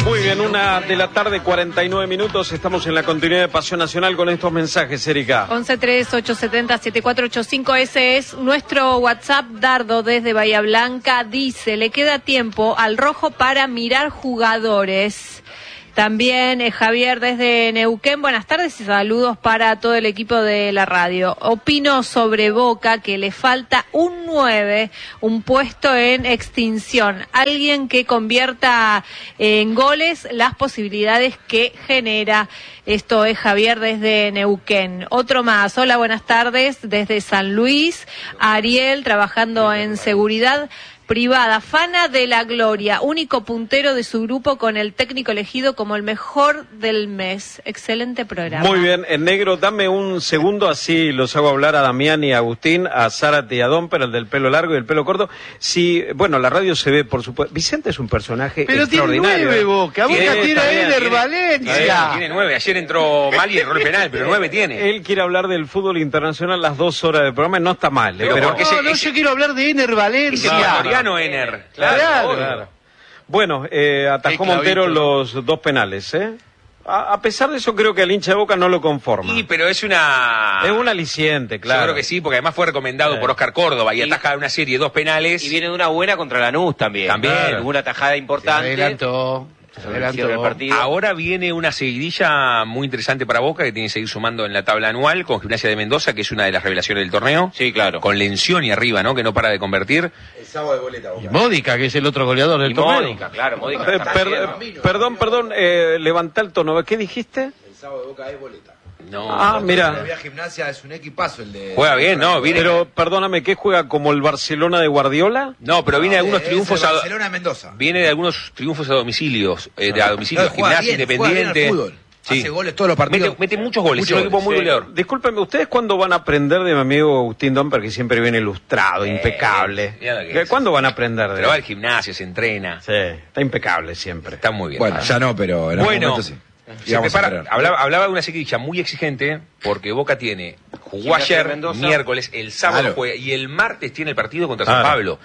Muy bien, 1:49 PM. Estamos en la continuidad de Pasión Nacional con estos mensajes, Erika. 113870-7485, ese es nuestro WhatsApp. Dardo desde Bahía Blanca dice, le queda tiempo al rojo para mirar jugadores. También Javier desde Neuquén, buenas tardes y saludos para todo el equipo de la radio. Opino sobre Boca que le falta un 9, un puesto en extinción, alguien que convierta en goles las posibilidades que genera. Esto es Javier desde Neuquén. Otro más, hola, buenas tardes desde San Luis, Ariel trabajando en seguridad privada, Fana de la Gloria, único puntero de su grupo con el técnico elegido como el mejor del mes. Excelente programa. Muy bien, en negro, dame un segundo, así los hago hablar a Damián y a Agustín, a Zárate y a Domper, el del pelo largo y el pelo corto. Sí, bueno, la radio se ve, por supuesto. Vicente es un personaje pero extraordinario. Pero tiene 9, Boca tiene Ener Valencia. Tiene 9, ayer entró mal y erró el penal, pero 9 tiene. Él quiere hablar del fútbol internacional las 2 horas del programa y no está mal. Pero yo quiero hablar de Ener Valencia. Ener. Claro. Bueno, atajó Montero los 2 penales, ¿eh? A pesar de eso, creo que al hincha de Boca no lo conforma. Sí, pero es un aliciente, claro. Yo creo que sí, porque además fue recomendado por Oscar Córdoba y ataja una serie, 2 penales. Y viene de una buena contra Lanús también. Claro. Una tajada importante. Se adelantó. El partido. Ahora viene una seguidilla muy interesante para Boca, que tiene que seguir sumando en la tabla anual, con Gimnasia de Mendoza, que es una de las revelaciones del torneo. Sí, claro. Con Lencioni arriba, ¿no? Que no para de convertir. El sábado de boleta, Boca. Y Módica, que es el otro goleador del torneo. Módica, claro, Módica. Perdón, levantá el tono. ¿Qué dijiste? El sábado de Boca es boleta. No. Mira. La Gimnasia es un equipazo el de... Juega bien, ¿no? Pero, perdóname, ¿qué juega como el Barcelona de Guardiola? No, pero viene de algunos triunfos a Barcelona de Mendoza. Viene de algunos triunfos a domicilios, Gimnasia Independiente. Sí. Hace goles todos los partidos. Mete muchos goles, es un equipo muy goleador. Discúlpenme, ¿ustedes cuándo van a aprender de mi amigo Agustín Domper, que siempre viene ilustrado, impecable? ¿Cuándo van a aprender de él? Pero va al gimnasio, se entrena. Sí, está impecable siempre. Está muy bien. Bueno, ya no, pero en algún momento sí. Hablaba de una seguidilla muy exigente, porque Boca jugó ayer, miércoles, el sábado juega, y el martes tiene el partido contra San Pablo.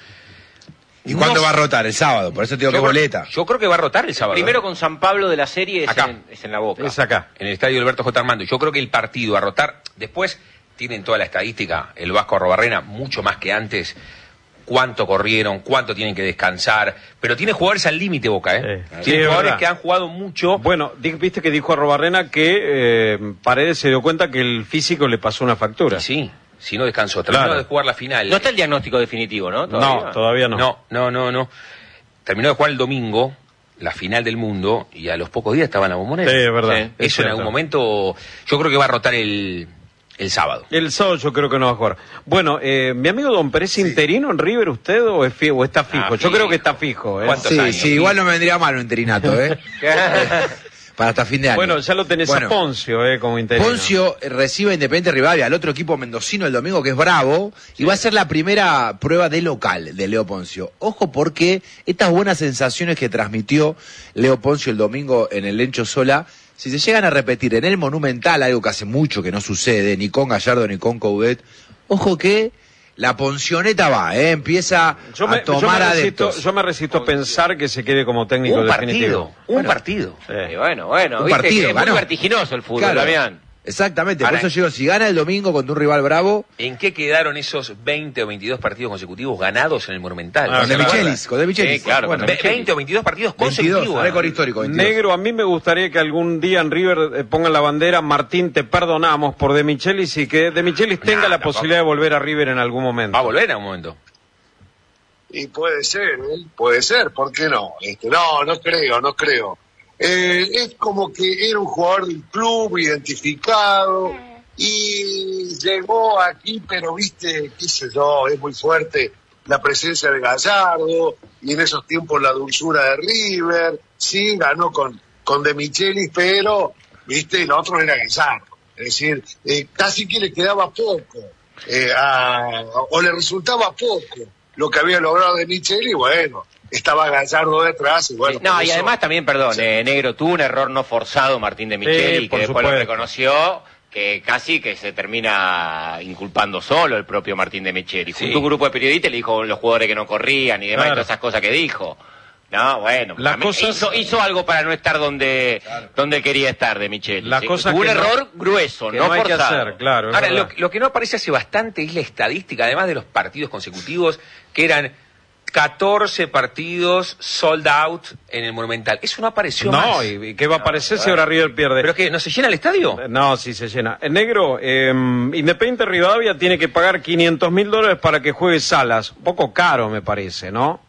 ¿Y cuándo va a rotar? El sábado, por eso te digo que boleta. Yo creo que va a rotar el sábado. Primero con San Pablo de la serie es en la Boca. Es acá. En el estadio Alberto J. Armando. Yo creo que el partido a rotar, después tienen toda la estadística, el Vasco Arrobarrena, mucho más que antes, cuánto corrieron, cuánto tienen que descansar, pero tiene jugadores al límite Boca, ¿eh? Tiene jugadores que han jugado mucho. Bueno, viste que dijo Arrobarrena que Paredes se dio cuenta que el físico le pasó una factura. Y sí. Si no descansó, terminó de jugar la final. No está el diagnóstico definitivo, ¿no? Todavía no. No. Terminó de jugar el domingo, la final del mundo, y a los pocos días estaba en la Bombonera. Sí, es verdad. Sí, eso en algún momento, yo creo que va a rotar el sábado. El sábado yo creo que no va a jugar. Bueno, mi amigo Don Pérez, ¿interino en River usted o está fijo? Yo creo que está fijo. ¿Cuántos años? Sí, igual no me vendría mal un interinato, para hasta fin de año. Bueno, ya lo tenés a Poncio, como interino. Poncio recibe a Independiente Rivadavia, al otro equipo mendocino el domingo, que es Bravo, y va a ser la primera prueba de local de Leo Poncio. Ojo, porque estas buenas sensaciones que transmitió Leo Poncio el domingo en el Lencho Sola, si se llegan a repetir en el Monumental, algo que hace mucho que no sucede, ni con Gallardo ni con Coudet, ojo que la Poncioneta va, empieza a tomar adeptos. Yo me resisto a pensar que se quede como técnico definitivo. Un partido. Bueno, un partido, es muy vertiginoso el fútbol, claro. Damián. Exactamente, por eso digo, si gana el domingo contra un rival bravo... ¿En qué quedaron esos 20 o 22 partidos consecutivos ganados en el Monumental? Con De Michelis. Sí, claro, bueno, 20 o 22 partidos consecutivos. Récord histórico. 22. Negro, a mí me gustaría que algún día en River pongan la bandera Martín, te perdonamos por De Michelis, y que De Michelis tenga la posibilidad de volver a River en algún momento. ¿Va a volver en algún momento? Y puede ser, ¿por qué no? No creo. Es como que era un jugador del club, identificado, y llegó aquí, pero viste, qué sé yo, es muy fuerte la presencia de Gallardo, y en esos tiempos la dulzura de River, sí, ganó con De Michelis, pero, viste, el otro era Gallardo. Es decir, casi que le quedaba poco, o le resultaba poco lo que había logrado De Michelis, bueno, estaba Gallardo detrás y bueno... No, y además también, perdón, Negro, tuvo un error no forzado Martín de Micheli, que después lo reconoció, que casi que se termina inculpando solo el propio Martín de Micheli. Junto a un grupo de periodistas le dijo a los jugadores que no corrían y demás, y todas esas cosas que dijo. No, bueno, Las cosas... hizo algo para no estar donde quería estar de Micheli. Las cosas Tuvo un que error grueso, que no hay que forzado. hacer, claro. Ahora, lo que no aparece hace bastante es la estadística, además de los partidos consecutivos, que eran 14 partidos sold out en el Monumental. Eso no apareció más. No, ¿y qué va a aparecer si ahora River pierde? ¿Pero qué? ¿No se llena el estadio? No, sí se llena. En negro, Independiente Rivadavia tiene que pagar $500.000 para que juegue Salas. Un poco caro, me parece, ¿no?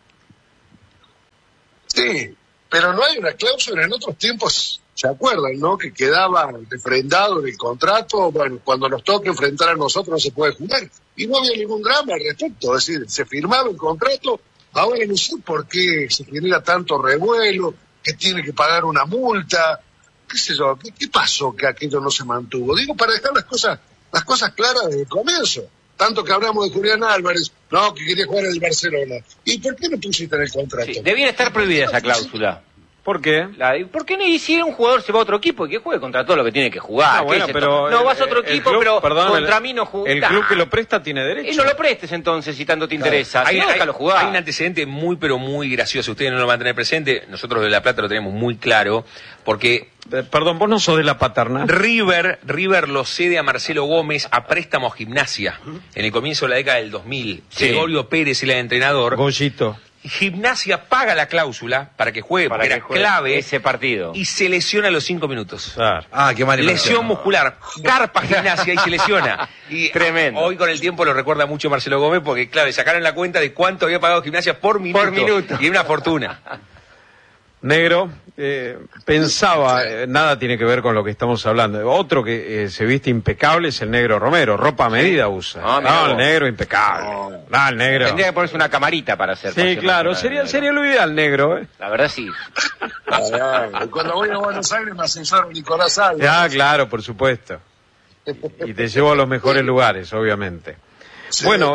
Sí, pero no hay una cláusula. En otros tiempos, ¿se acuerdan, no? Que quedaba refrendado en el contrato, bueno, cuando nos toque enfrentar a nosotros no se puede jugar. Y no había ningún drama al respecto, es decir, se firmaba el contrato, ahora no sé por qué se genera tanto revuelo, que tiene que pagar una multa, qué sé yo, ¿qué pasó que aquello no se mantuvo? Digo, para dejar las cosas claras desde el comienzo. Tanto que hablamos de Julián Álvarez, no, que quería jugar en el Barcelona. ¿Y por qué no pusiste en el contrato? Sí, debiera estar prohibida esa cláusula. ¿Por qué? ¿Por qué no hicieron un jugador se va a otro equipo y que juegue contra todo lo que tiene que jugar? Ah, bueno, pero no vas a otro equipo, club, pero perdón, contra mí no jugás. El club que lo presta tiene derecho. Y no lo prestes entonces si tanto te interesa. Si no, déjalo jugar. Hay un antecedente muy, pero muy gracioso. Ustedes no lo van a tener presente. Nosotros de La Plata lo tenemos muy claro. Porque Perdón, vos no sos de la Paterna. River lo cede a Marcelo Gómez a préstamo a Gimnasia en el comienzo de la década del 2000. Sí. Gregorio Pérez era el entrenador. Goyito. Gimnasia paga la cláusula para que juegue, porque era clave, ese partido. y se lesiona a los 5 minutos. Claro. Ah, qué mal. Lesión muscular, carpa Gimnasia y se lesiona. Y Tremendo. Hoy con el tiempo lo recuerda mucho Marcelo Gómez, porque claro, le sacaron la cuenta de cuánto había pagado Gimnasia por minuto. Y era una fortuna. Negro, pensaba, nada tiene que ver con lo que estamos hablando. Otro que se viste impecable es el Negro Romero, ropa a medida usa. El Negro impecable. No, el Negro. Tendría que ponerse una camarita para hacer. Sí, claro, sería lo ideal, Negro. La verdad sí. Cuando voy a Buenos Aires me ascensaron Nicolás Álvarez. Ah, claro, por supuesto. Y te llevo a los mejores lugares, obviamente. Sí. Bueno,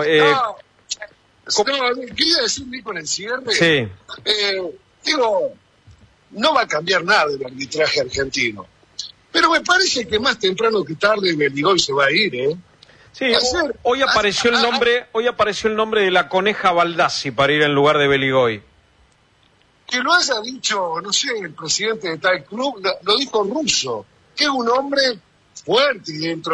quería decir, Nico, en el cierre. Sí. Digo, no va a cambiar nada el arbitraje argentino. Pero me parece que más temprano que tarde Beligoy se va a ir, ¿eh? Sí, hoy apareció el nombre de la Coneja Baldassi para ir en lugar de Beligoy. Que lo haya dicho, no sé, el presidente de tal club, lo dijo Russo, que es un hombre fuerte,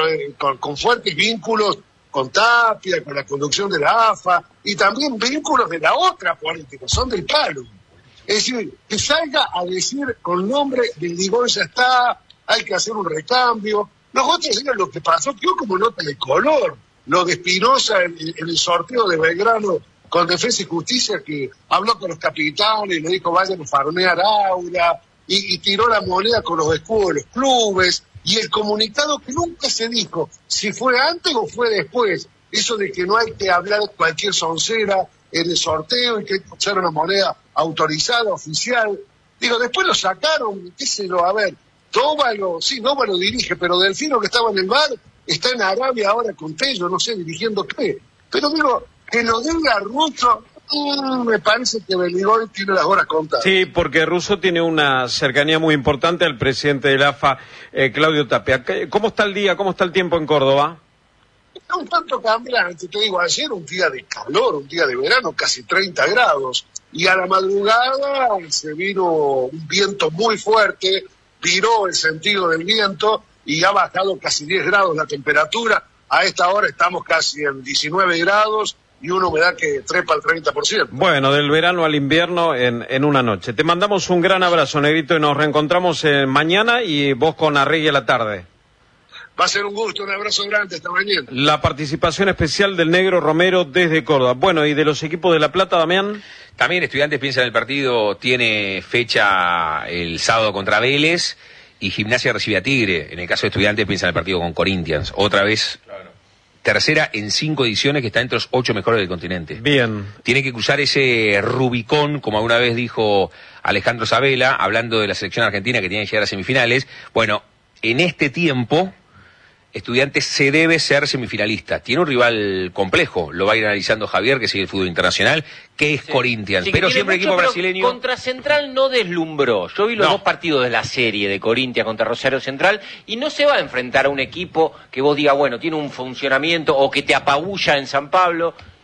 con fuertes vínculos con Tapia, con la conducción de la AFA, y también vínculos de la otra política, son del palo. Es decir, que salga a decir con nombre del Ligón ya está, hay que hacer un recambio. Nosotros digan lo que pasó, quedó como nota de color, lo de Espinosa en el sorteo de Belgrano con Defensa y Justicia, que habló con los capitanes y le dijo vayan a farmear aura, y tiró la moneda con los escudos de los clubes, y el comunicado que nunca se dijo si fue antes o fue después, eso de que no hay que hablar cualquier soncera en el sorteo y que hay que usar una moneda autorizada, oficial. Digo, después lo sacaron, qué sé yo, a ver, Dóvalo dirige, pero Delfino, que estaba en el bar, está en Arabia ahora con Tello, no sé, dirigiendo qué. Pero digo, que lo diga Russo, me parece que Beligoy tiene las horas contadas. Sí, porque Russo tiene una cercanía muy importante al presidente de la AFA, Claudio Tapia. ¿Cómo está el día, cómo está el tiempo en Córdoba? Está un tanto cambiante, te digo, ayer un día de calor, un día de verano, casi 30 grados, y a la madrugada se vino un viento muy fuerte, viró el sentido del viento y ha bajado casi 10 grados la temperatura. A esta hora estamos casi en 19 grados y una humedad que trepa al 30%. Bueno, del verano al invierno en una noche. Te mandamos un gran abrazo, Negrito, y nos reencontramos mañana y vos con Arregui a la tarde. Va a ser un gusto, un abrazo grande, hasta mañana. La participación especial del Negro Romero desde Córdoba. Bueno, ¿y de los equipos de La Plata, Damián? También Estudiantes piensa en el partido, tiene fecha el sábado contra Vélez y Gimnasia recibe a Tigre. En el caso de Estudiantes piensa en el partido con Corinthians. Otra vez, tercera en 5 ediciones que está entre los 8 mejores del continente. Bien. Tiene que cruzar ese Rubicón, como alguna vez dijo Alejandro Sabela, hablando de la selección argentina que tiene que llegar a semifinales. Bueno, en este tiempo Estudiantes se debe ser semifinalista. Tiene un rival complejo, lo va a ir analizando Javier, que sigue el fútbol internacional, que es Corinthians. Sí, pero que siempre mucho, equipo pero brasileño. Contra Central no deslumbró. Yo vi los dos partidos de la serie de Corinthians contra Rosario Central y no se va a enfrentar a un equipo que vos digas, bueno, tiene un funcionamiento o que te apabulla en San Pablo.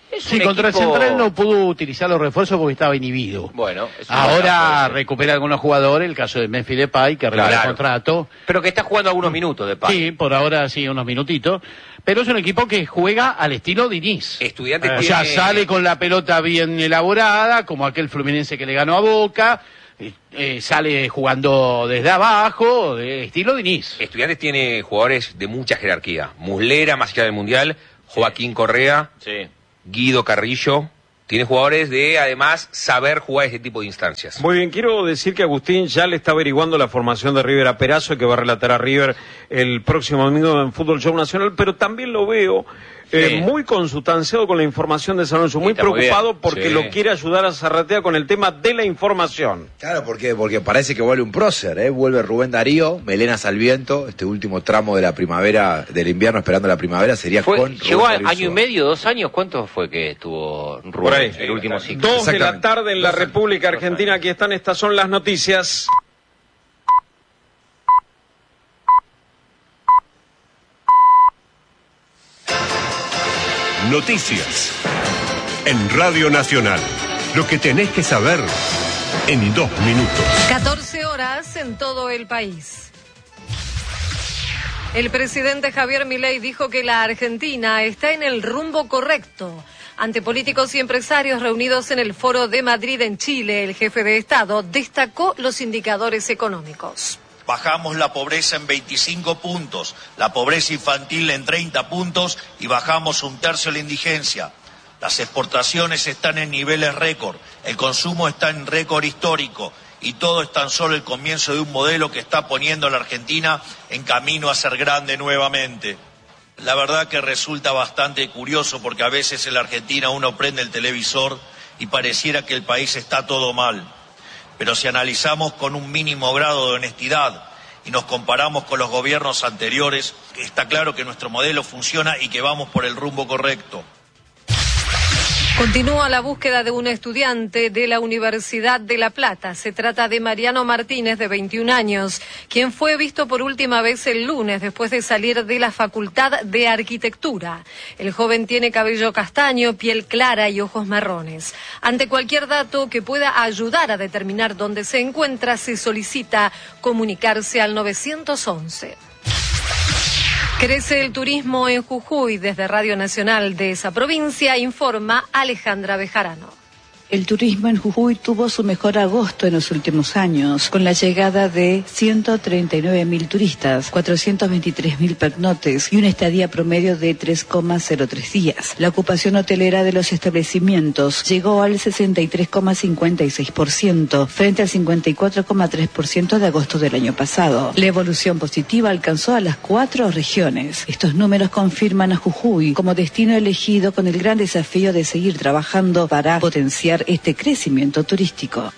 Sí, contra el Central no pudo utilizar los refuerzos porque estaba inhibido. Bueno, ahora recupera algunos jugadores, el caso de Memphis Depay, que renueva el contrato. Pero que está jugando algunos minutos Depay. Sí, por ahora sí, unos minutitos. Pero es un equipo que juega al estilo Diniz. Estudiantes O sea, sale con la pelota bien elaborada, como aquel Fluminense que le ganó a Boca. Sale jugando desde abajo, de estilo Diniz. Estudiantes tiene jugadores de mucha jerarquía. Muslera, más allá del Mundial, Joaquín Correa, Guido Carrillo. Tiene jugadores de, además, saber jugar este tipo de instancias. Muy bien, quiero decir que Agustín ya le está averiguando la formación de River a Perazo, que va a relatar a River el próximo domingo en Fútbol Show Nacional, pero también lo veo muy consustanciado con la información de San Lorenzo, muy preocupado porque lo quiere ayudar a Zarratea con el tema de la información. Claro, porque parece que vuelve un prócer, vuelve Rubén Darío, Melenas al viento, este último tramo de la primavera, del invierno esperando la primavera sería con llegó Rubén Darío. Año y medio, 2 años, ¿cuánto fue que estuvo Rubén el último ciclo? 2 de la tarde en la República Argentina, aquí están, estas son las noticias. Noticias en Radio Nacional. Lo que tenés que saber en 2 minutos. 14 horas en todo el país. El presidente Javier Milei dijo que la Argentina está en el rumbo correcto. Ante políticos y empresarios reunidos en el Foro de Madrid en Chile, el jefe de Estado destacó los indicadores económicos. Bajamos la pobreza en 25 puntos, la pobreza infantil en 30 puntos y bajamos 1/3 la indigencia. Las exportaciones están en niveles récord, el consumo está en récord histórico y todo es tan solo el comienzo de un modelo que está poniendo a la Argentina en camino a ser grande nuevamente. La verdad que resulta bastante curioso porque a veces en la Argentina uno prende el televisor y pareciera que el país está todo mal. Pero si analizamos con un mínimo grado de honestidad y nos comparamos con los gobiernos anteriores, está claro que nuestro modelo funciona y que vamos por el rumbo correcto. Continúa la búsqueda de un estudiante de la Universidad de La Plata. Se trata de Mariano Martínez, de 21 años, quien fue visto por última vez el lunes después de salir de la Facultad de Arquitectura. El joven tiene cabello castaño, piel clara y ojos marrones. Ante cualquier dato que pueda ayudar a determinar dónde se encuentra, se solicita comunicarse al 911. Crece el turismo en Jujuy. Desde Radio Nacional de esa provincia informa Alejandra Bejarano. El turismo en Jujuy tuvo su mejor agosto en los últimos años, con la llegada de 139.000 turistas, 423.000 pernoctes y una estadía promedio de 3,03 días. La ocupación hotelera de los establecimientos llegó al 63,56%, frente al 54,3% de agosto del año pasado. La evolución positiva alcanzó a las 4 regiones. Estos números confirman a Jujuy como destino elegido con el gran desafío de seguir trabajando para potenciar este crecimiento turístico.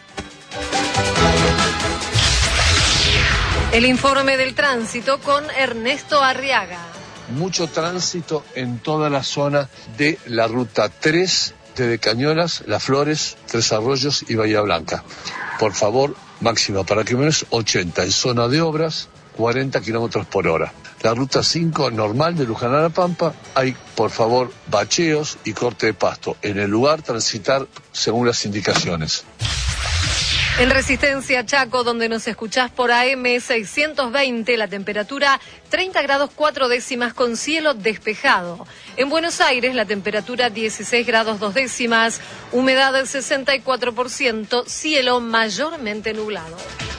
El informe del tránsito con Ernesto Arriaga. Mucho tránsito en toda la zona de la ruta 3, desde Cañuelas, Las Flores, Tres Arroyos y Bahía Blanca. Por favor, máxima para camiones 80, en zona de obras 40 kilómetros por hora. La ruta 5 normal de Luján a La Pampa, hay por favor bacheos y corte de pasto. En el lugar transitar según las indicaciones. En Resistencia Chaco, donde nos escuchás por AM 620, la temperatura 30 grados 4 décimas con cielo despejado. En Buenos Aires, la temperatura 16 grados 2 décimas, humedad del 64%, cielo mayormente nublado.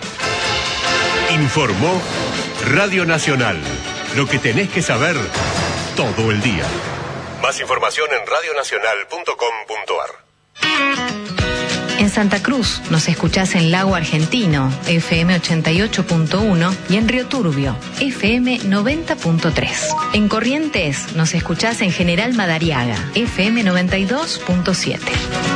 Informó Radio Nacional. Lo que tenés que saber todo el día. Más información en radionacional.com.ar. En Santa Cruz nos escuchás en Lago Argentino, FM 88.1 y en Río Turbio, FM 90.3. En Corrientes nos escuchás en General Madariaga, FM 92.7.